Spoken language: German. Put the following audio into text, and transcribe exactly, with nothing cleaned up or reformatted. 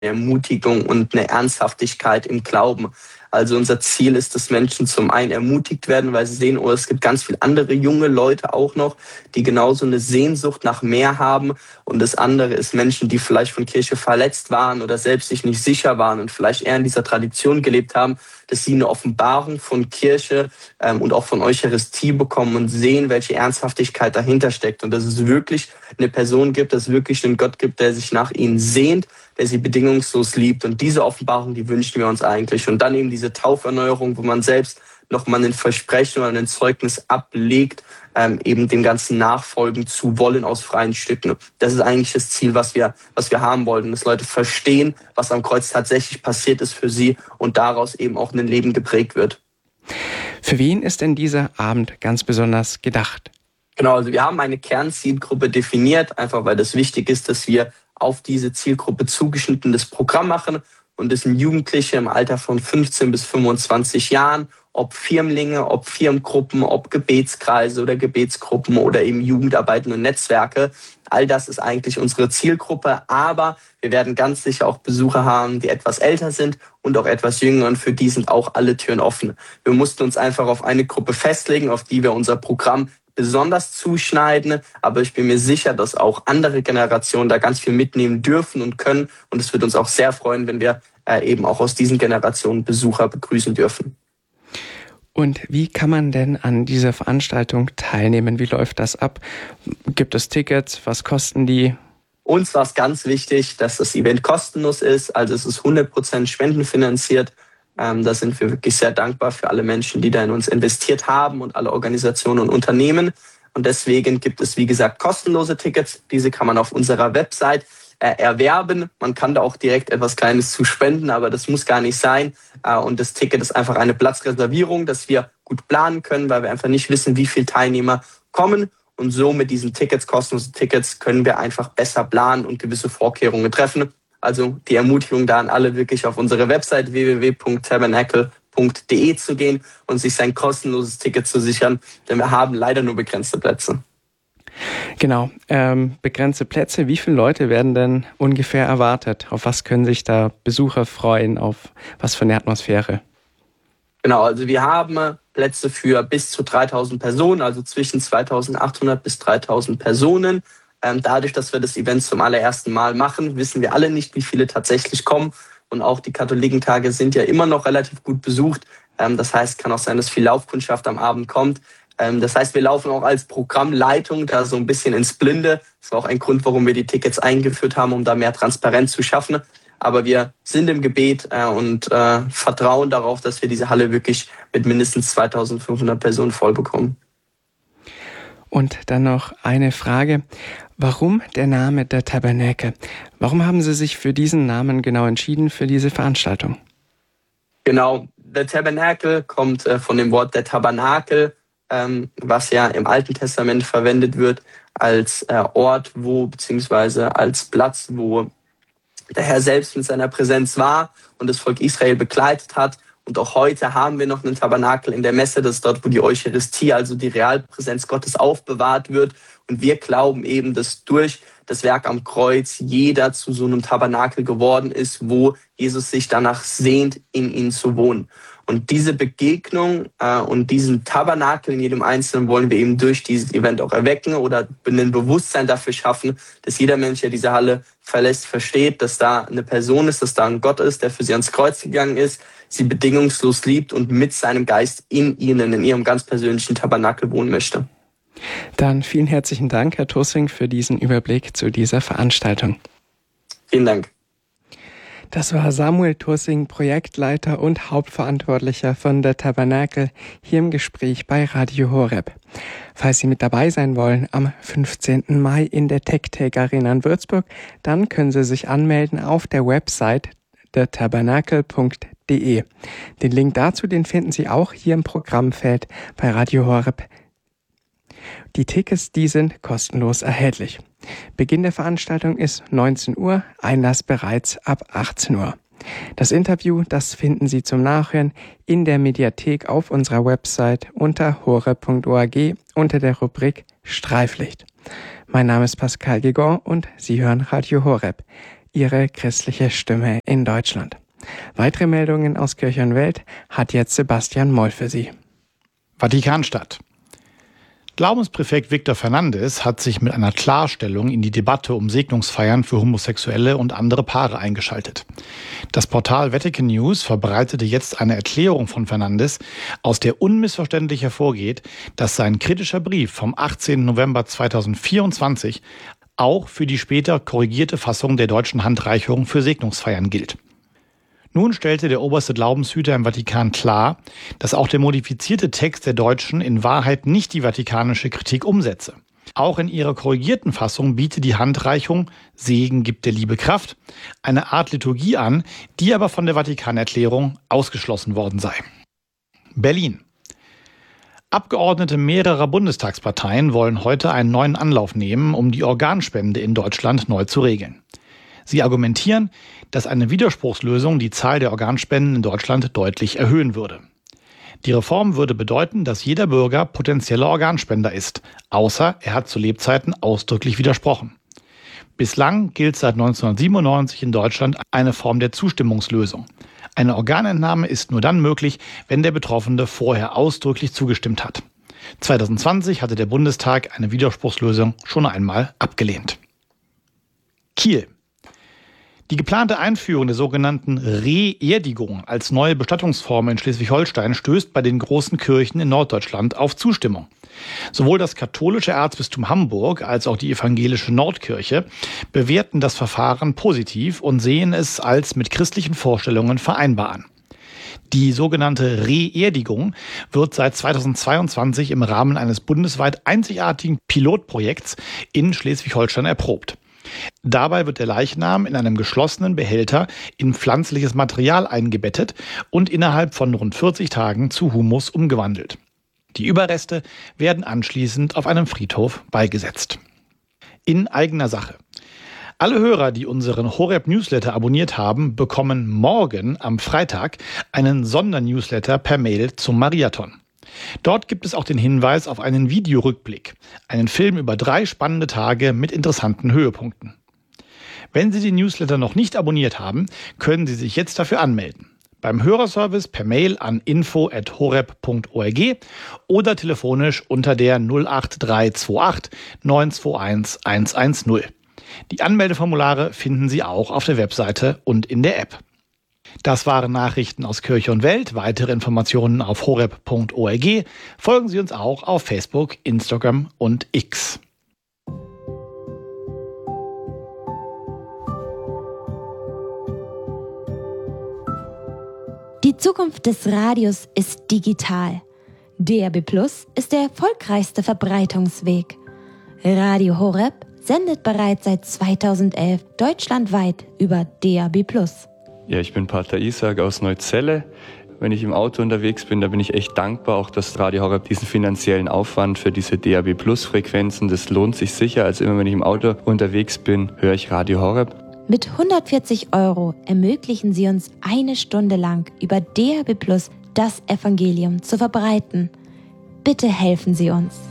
Ermutigung und eine Ernsthaftigkeit im Glauben. Also unser Ziel ist, dass Menschen zum einen ermutigt werden, weil sie sehen, oh, es gibt ganz viele andere junge Leute auch noch, die genauso eine Sehnsucht nach mehr haben. Und das andere ist Menschen, die vielleicht von Kirche verletzt waren oder selbst sich nicht sicher waren und vielleicht eher in dieser Tradition gelebt haben, dass sie eine Offenbarung von Kirche ähm, und auch von Eucharistie bekommen und sehen, welche Ernsthaftigkeit dahinter steckt. Und dass es wirklich eine Person gibt, dass es wirklich einen Gott gibt, der sich nach ihnen sehnt, der sie bedingungslos liebt. Und diese Offenbarung, die wünschen wir uns eigentlich. Und dann eben diese Tauferneuerung, wo man selbst nochmal ein Versprechen oder ein Zeugnis ablegt, ähm, eben dem Ganzen nachfolgen zu wollen aus freien Stücken. Das ist eigentlich das Ziel, was wir, was wir haben wollten, dass Leute verstehen, was am Kreuz tatsächlich passiert ist für sie und daraus eben auch ein Leben geprägt wird. Für wen ist denn dieser Abend ganz besonders gedacht? Genau, also wir haben eine Kernzielgruppe definiert, einfach weil das wichtig ist, dass wir auf diese Zielgruppe zugeschnittenes Programm machen. Und das sind Jugendliche im Alter von fünfzehn bis fünfundzwanzig Jahren, ob Firmlinge, ob Firmengruppen, ob Gebetskreise oder Gebetsgruppen oder eben Jugendarbeiten und Netzwerke. All das ist eigentlich unsere Zielgruppe, aber wir werden ganz sicher auch Besucher haben, die etwas älter sind und auch etwas jünger, und für die sind auch alle Türen offen. Wir mussten uns einfach auf eine Gruppe festlegen, auf die wir unser Programm besonders zuschneiden, aber ich bin mir sicher, dass auch andere Generationen da ganz viel mitnehmen dürfen und können, und es wird uns auch sehr freuen, wenn wir äh, eben auch aus diesen Generationen Besucher begrüßen dürfen. Und wie kann man denn an dieser Veranstaltung teilnehmen? Wie läuft das ab? Gibt es Tickets? Was kosten die? Uns war es ganz wichtig, dass das Event kostenlos ist, also es ist hundert Prozent spendenfinanziert. Ähm, da sind wir wirklich sehr dankbar für alle Menschen, die da in uns investiert haben und alle Organisationen und Unternehmen. Und deswegen gibt es, wie gesagt, kostenlose Tickets. Diese kann man auf unserer Website äh, erwerben. Man kann da auch direkt etwas Kleines zu spenden, aber das muss gar nicht sein. Äh, und das Ticket ist einfach eine Platzreservierung, dass wir gut planen können, weil wir einfach nicht wissen, wie viele Teilnehmer kommen. Und so mit diesen Tickets, kostenlosen Tickets, können wir einfach besser planen und gewisse Vorkehrungen treffen. Also die Ermutigung da an alle, wirklich auf unsere Website w w w punkt tabernacle punkt d e zu gehen und sich sein kostenloses Ticket zu sichern, denn wir haben leider nur begrenzte Plätze. Genau, ähm, begrenzte Plätze. Wie viele Leute werden denn ungefähr erwartet? Auf was können sich da Besucher freuen? Auf was für eine Atmosphäre? Genau, also wir haben Plätze für bis zu dreitausend Personen, also zwischen zweitausendachthundert bis dreitausend Personen. Ähm, dadurch, dass wir das Event zum allerersten Mal machen, wissen wir alle nicht, wie viele tatsächlich kommen. Und auch die Katholikentage sind ja immer noch relativ gut besucht. Ähm, das heißt, kann auch sein, dass viel Laufkundschaft am Abend kommt. Ähm, das heißt, wir laufen auch als Programmleitung da so ein bisschen ins Blinde. Das war auch ein Grund, warum wir die Tickets eingeführt haben, um da mehr Transparenz zu schaffen. Aber wir sind im Gebet äh, und äh, vertrauen darauf, dass wir diese Halle wirklich mit mindestens zweitausendfünfhundert Personen voll bekommen. Und dann noch eine Frage. Warum der Name der Tabernakel? Warum haben Sie sich für diesen Namen genau entschieden, für diese Veranstaltung? Genau, der Tabernakel kommt äh, von dem Wort der Tabernakel, ähm, was ja im Alten Testament verwendet wird als äh, Ort, wo, beziehungsweise als Platz, wo der Herr selbst mit seiner Präsenz war und das Volk Israel begleitet hat. Und auch heute haben wir noch einen Tabernakel in der Messe, das ist dort, wo die Eucharistie, also die Realpräsenz Gottes, aufbewahrt wird. Und wir glauben eben, dass durch das Werk am Kreuz jeder zu so einem Tabernakel geworden ist, wo Jesus sich danach sehnt, in ihnen zu wohnen. Und diese Begegnung äh, und diesen Tabernakel in jedem Einzelnen wollen wir eben durch dieses Event auch erwecken oder ein Bewusstsein dafür schaffen, dass jeder Mensch, der diese Halle verlässt, versteht, dass da eine Person ist, dass da ein Gott ist, der für sie ans Kreuz gegangen ist, sie bedingungslos liebt und mit seinem Geist in ihnen, in ihrem ganz persönlichen Tabernakel wohnen möchte. Dann vielen herzlichen Dank, Herr Tursing, für diesen Überblick zu dieser Veranstaltung. Vielen Dank. Das war Samuel Tursing, Projektleiter und Hauptverantwortlicher von der Tabernakel, hier im Gespräch bei Radio Horeb. Falls Sie mit dabei sein wollen am fünfzehnten Mai in der TechTag Arena in Würzburg, dann können Sie sich anmelden auf der Website der tabernacle punkt d e. Den Link dazu, den finden Sie auch hier im Programmfeld bei Radio Horeb. Die Tickets, die sind kostenlos erhältlich. Beginn der Veranstaltung ist neunzehn Uhr, Einlass bereits ab achtzehn Uhr. Das Interview, das finden Sie zum Nachhören in der Mediathek auf unserer Website unter horeb punkt org unter der Rubrik Streiflicht. Mein Name ist Pascal Gegon und Sie hören Radio Horeb. ihre christliche Stimme in Deutschland. Weitere Meldungen aus Kirche und Welt hat jetzt Sebastian Moll für Sie. Vatikanstadt. Glaubenspräfekt Victor Fernandes hat sich mit einer Klarstellung in die Debatte um Segnungsfeiern für homosexuelle und andere Paare eingeschaltet. Das Portal Vatican News verbreitete jetzt eine Erklärung von Fernandes, aus der unmissverständlich hervorgeht, dass sein kritischer Brief vom achtzehnten November zweitausendvierundzwanzig auch für die später korrigierte Fassung der deutschen Handreichung für Segnungsfeiern gilt. Nun stellte der oberste Glaubenshüter im Vatikan klar, dass auch der modifizierte Text der Deutschen in Wahrheit nicht die vatikanische Kritik umsetze. Auch in ihrer korrigierten Fassung bietet die Handreichung Segen gibt der Liebe Kraft eine Art Liturgie an, die aber von der Vatikanerklärung ausgeschlossen worden sei. Berlin. Abgeordnete mehrerer Bundestagsparteien wollen heute einen neuen Anlauf nehmen, um die Organspende in Deutschland neu zu regeln. Sie argumentieren, dass eine Widerspruchslösung die Zahl der Organspenden in Deutschland deutlich erhöhen würde. Die Reform würde bedeuten, dass jeder Bürger potenzieller Organspender ist, außer er hat zu Lebzeiten ausdrücklich widersprochen. Bislang gilt seit neunzehnhundertsiebenundneunzig in Deutschland eine Form der Zustimmungslösung. Eine Organentnahme ist nur dann möglich, wenn der Betroffene vorher ausdrücklich zugestimmt hat. zweitausendzwanzig hatte der Bundestag eine Widerspruchslösung schon einmal abgelehnt. Kiel. Die geplante Einführung der sogenannten Reerdigung als neue Bestattungsform in Schleswig-Holstein stößt bei den großen Kirchen in Norddeutschland auf Zustimmung. Sowohl das katholische Erzbistum Hamburg als auch die evangelische Nordkirche bewerten das Verfahren positiv und sehen es als mit christlichen Vorstellungen vereinbar an. Die sogenannte Reerdigung wird seit zweitausendzweiundzwanzig im Rahmen eines bundesweit einzigartigen Pilotprojekts in Schleswig-Holstein erprobt. Dabei wird der Leichnam in einem geschlossenen Behälter in pflanzliches Material eingebettet und innerhalb von rund vierzig Tagen zu Humus umgewandelt. Die Überreste werden anschließend auf einem Friedhof beigesetzt. In eigener Sache. Alle Hörer, die unseren Horeb Newsletter abonniert haben, bekommen morgen am Freitag einen Sondernewsletter per Mail zum Mariathon. Dort gibt es auch den Hinweis auf einen Videorückblick, einen Film über drei spannende Tage mit interessanten Höhepunkten. Wenn Sie den Newsletter noch nicht abonniert haben, können Sie sich jetzt dafür anmelden. Beim Hörerservice per Mail an info at horeb punkt org oder telefonisch unter der null acht drei zwei acht neun zwei eins eins eins null. Die Anmeldeformulare finden Sie auch auf der Webseite und in der App. Das waren Nachrichten aus Kirche und Welt. Weitere Informationen auf horeb punkt org. Folgen Sie uns auch auf Facebook, Instagram und X. Die Zukunft des Radios ist digital. D A B Plus ist der erfolgreichste Verbreitungsweg. Radio Horeb sendet bereits seit zweitausendelf deutschlandweit über D A B Plus. Ja, ich bin Pater Isaac aus Neuzelle. Wenn ich im Auto unterwegs bin, da bin ich echt dankbar, auch dass Radio Horeb diesen finanziellen Aufwand für diese D A B Plus Frequenzen, das lohnt sich sicher. Also immer wenn ich im Auto unterwegs bin, höre ich Radio Horeb. Mit hundertvierzig Euro ermöglichen Sie uns eine Stunde lang über D A B Plus das Evangelium zu verbreiten. Bitte helfen Sie uns.